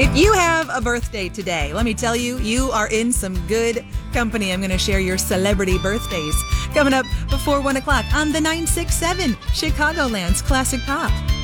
If you have a birthday today, let me tell you, you are in some good company. I'm going to share your celebrity birthdays coming up before 1 o'clock on the 967 Chicagoland's Classic Pop.